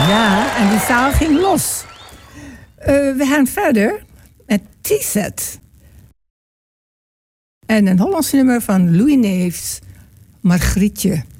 Ja, en die zaal ging los. We gaan verder met T-set. En een Hollands nummer van Louis Neefs, Margrietje.